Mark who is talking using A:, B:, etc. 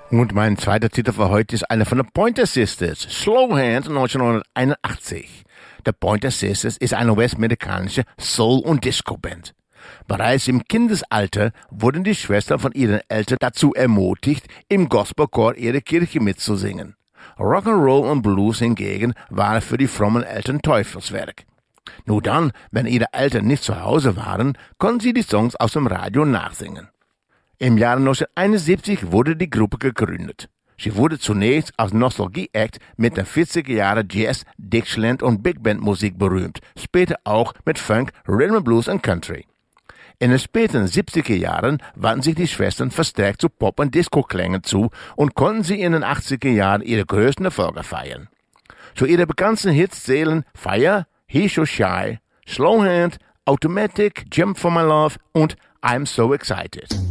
A: Und mein zweiter Titel für heute ist einer von den Pointer Sisters, Slow Hands 1981. The Pointer Sisters ist eine westamerikanische Soul- und Disco-Band. Bereits im Kindesalter wurden die Schwestern von ihren Eltern dazu ermutigt, im Gospelchor ihrer Kirche mitzusingen. Rock'n'Roll und Blues hingegen waren für die frommen Eltern Teufelswerk. Nur dann, wenn ihre Eltern nicht zu Hause waren, konnten sie die Songs aus dem Radio nachsingen. Im Jahr 1971 wurde die Gruppe gegründet. Sie wurde zunächst als Nostalgie-Act mit den 40er Jahren Jazz, Dixieland und Big Band Musik berühmt, später auch mit Funk, Rhythm and Blues und Country. In den späten 70er Jahren wandten sich die Schwestern verstärkt zu Pop- und Disco-Klängen zu und konnten sie in den 80er Jahren ihre größten Erfolge feiern. Zu ihren bekannten Hits zählen Fire, He's So Shy, Slow Hand, Automatic, Jump For My Love und I'm So Excited.